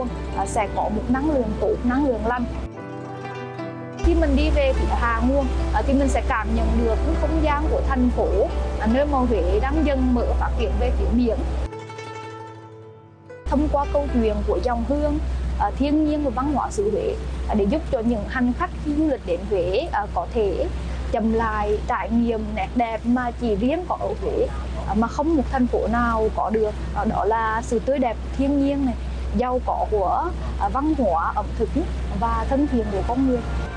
nguồn sẽ có một năng lượng tốt, năng lượng lành. Khi mình đi về phía hạ nguồn thì mình sẽ cảm nhận được cái không gian của thành phố, nơi mà Huế đang dần mở phát triển về phía biển. Thông qua câu chuyện của dòng hương, thiên nhiên và văn hóa xứ Huế để giúp cho những hành khách khi du lịch đến Huế có thể chậm lại trải nghiệm nét đẹp mà chỉ riêng có ở Huế, mà không một thành phố nào có được. Đó là sự tươi đẹp thiên nhiên này, giàu có của văn hóa ẩm thực và thân thiện của con người.